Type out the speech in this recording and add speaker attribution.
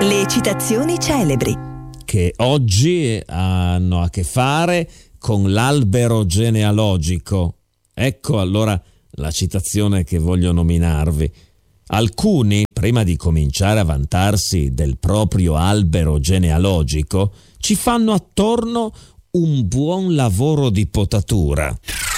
Speaker 1: Le citazioni celebri,
Speaker 2: che oggi hanno a che fare con l'albero genealogico. Ecco allora la citazione che voglio nominarvi. Alcuni, prima di cominciare a vantarsi del proprio albero genealogico, ci fanno attorno un buon lavoro di potatura.